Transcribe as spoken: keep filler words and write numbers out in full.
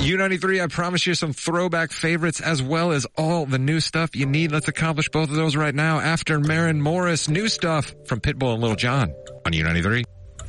U ninety-three, I promise you some throwback favorites as well as all the new stuff you need. Let's accomplish both of those right now after Maren Morris. New stuff from Pitbull and Lil Jon on U ninety-three.